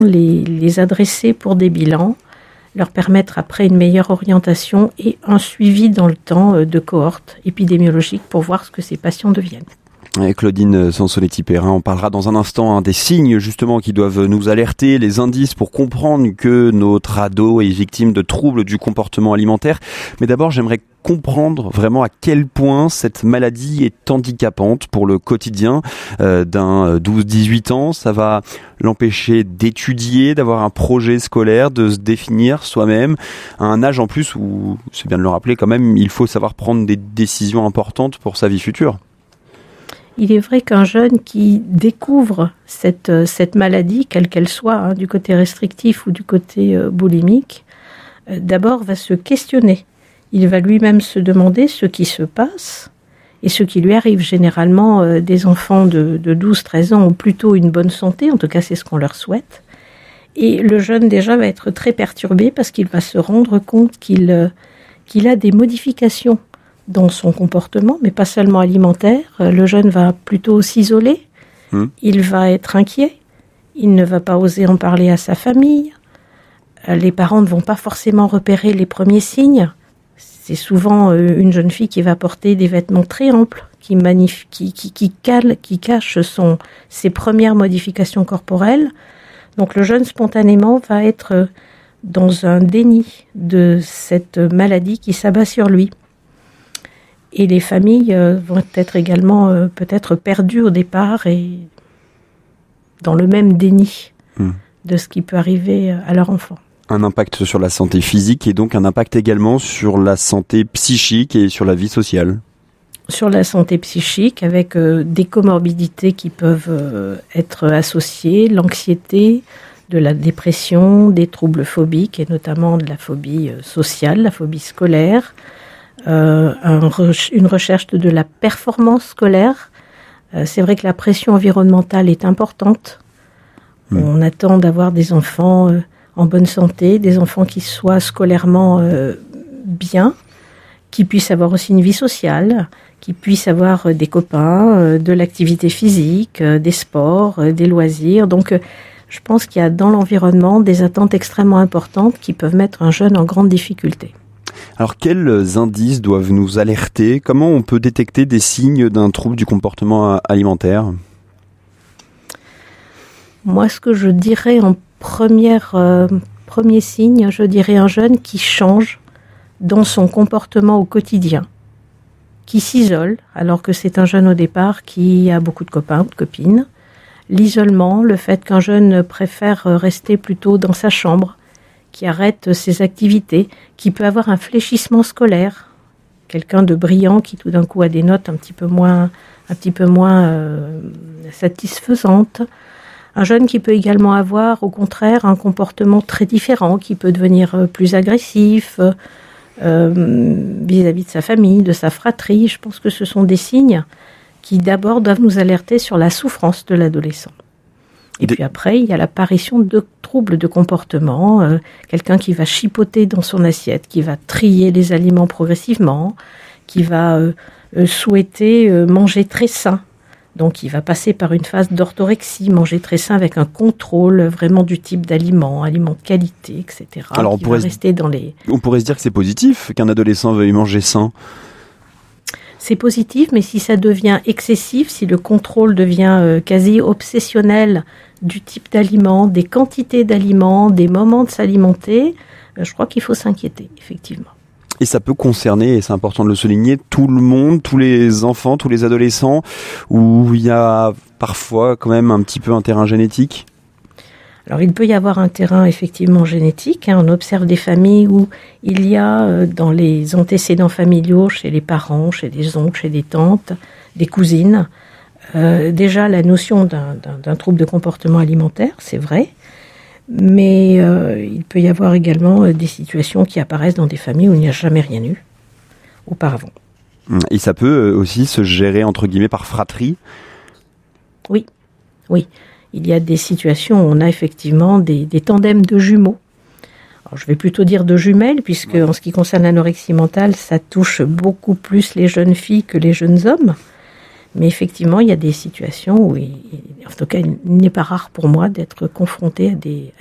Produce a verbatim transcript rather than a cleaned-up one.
les, les adresser pour des bilans, leur permettre après une meilleure orientation et un suivi dans le temps de cohorte épidémiologique pour voir ce que ces patients deviennent. Et Claudine Sansonetti-Perrin, on parlera dans un instant hein, des signes justement qui doivent nous alerter, les indices pour comprendre que notre ado est victime de troubles du comportement alimentaire. Mais d'abord, j'aimerais comprendre vraiment à quel point cette maladie est handicapante pour le quotidien euh, d'un douze dix-huit ans. Ça va l'empêcher d'étudier, d'avoir un projet scolaire, de se définir soi-même, à un âge en plus où, c'est bien de le rappeler quand même, il faut savoir prendre des décisions importantes pour sa vie future. Il est vrai qu'un jeune qui découvre cette, cette maladie, quelle qu'elle soit, hein, du côté restrictif ou du côté euh, boulimique, euh, d'abord va se questionner. Il va lui-même se demander ce qui se passe et ce qui lui arrive. Généralement, euh, des enfants de, de douze treize ans ont plutôt une bonne santé, en tout cas c'est ce qu'on leur souhaite. Et le jeune déjà va être très perturbé parce qu'il va se rendre compte qu'il, euh, qu'il a des modifications dans son comportement, mais pas seulement alimentaire. Le jeune va plutôt s'isoler, mmh. il va être inquiet, il ne va pas oser en parler à sa famille, les parents ne vont pas forcément repérer les premiers signes. C'est souvent une jeune fille qui va porter des vêtements très amples, qui, magnif- qui, qui, qui, cale, qui cache son, ses premières modifications corporelles. Donc le jeune spontanément va être dans un déni de cette maladie qui s'abat sur lui. Et les familles euh, vont être également euh, peut-être perdues au départ et dans le même déni mmh. de ce qui peut arriver à leur enfant. Un impact sur la santé physique et donc un impact également sur la santé psychique et sur la vie sociale. Sur la santé psychique avec euh, des comorbidités qui peuvent euh, être associées, l'anxiété, de la dépression, des troubles phobiques et notamment de la phobie euh, sociale, la phobie scolaire. Euh, un re- une recherche de, de la performance scolaire. Euh, c'est vrai que la pression environnementale est importante. Mmh. On attend d'avoir des enfants euh, en bonne santé, des enfants qui soient scolairement euh, bien, qui puissent avoir aussi une vie sociale, qui puissent avoir euh, des copains, euh, de l'activité physique, euh, des sports, euh, des loisirs. Donc, euh, je pense qu'il y a dans l'environnement des attentes extrêmement importantes qui peuvent mettre un jeune en grande difficulté. Alors, quels indices doivent nous alerter ? Comment on peut détecter des signes d'un trouble du comportement alimentaire ? Moi, ce que je dirais en première, euh, premier signe, je dirais un jeune qui change dans son comportement au quotidien, qui s'isole, alors que c'est un jeune au départ qui a beaucoup de copains ou de copines. L'isolement, le fait qu'un jeune préfère rester plutôt dans sa chambre, qui arrête ses activités, qui peut avoir un fléchissement scolaire, quelqu'un de brillant qui tout d'un coup a des notes un petit peu moins, un petit peu moins euh, satisfaisantes. Un jeune qui peut également avoir, au contraire, un comportement très différent, qui peut devenir plus agressif euh, vis-à-vis de sa famille, de sa fratrie. Je pense que ce sont des signes qui d'abord doivent nous alerter sur la souffrance de l'adolescent. Et puis après, il y a l'apparition de troubles de comportement, euh, quelqu'un qui va chipoter dans son assiette, qui va trier les aliments progressivement, qui va euh, euh, souhaiter euh, manger très sain. Donc il va passer par une phase d'orthorexie, manger très sain avec un contrôle vraiment du type d'aliments, aliments de qualité, et cetera. Alors on pourrait, rester dans les... on pourrait se dire que c'est positif qu'un adolescent veuille manger sain. C'est positif, mais si ça devient excessif, si le contrôle devient euh, quasi obsessionnel du type d'aliments, des quantités d'aliments, des moments de s'alimenter, euh, je crois qu'il faut s'inquiéter, effectivement. Et ça peut concerner, et c'est important de le souligner, tout le monde, tous les enfants, tous les adolescents, où il y a parfois quand même un petit peu un terrain génétique. Alors, il peut y avoir un terrain effectivement génétique. Hein. On observe des familles où il y a euh, dans les antécédents familiaux, chez les parents, chez des oncles, chez des tantes, des cousines, euh, déjà la notion d'un, d'un, d'un trouble de comportement alimentaire, c'est vrai. Mais euh, il peut y avoir également euh, des situations qui apparaissent dans des familles où il n'y a jamais rien eu auparavant. Et ça peut aussi se gérer, entre guillemets, par fratrie ? Oui, oui. Il y a des situations où on a effectivement des, des tandems de jumeaux. Alors, je vais plutôt dire de jumelles, puisque en ce qui concerne l'anorexie mentale, ça touche beaucoup plus les jeunes filles que les jeunes hommes. Mais effectivement, il y a des situations où, il, en tout cas, il n'est pas rare pour moi d'être confrontée à des,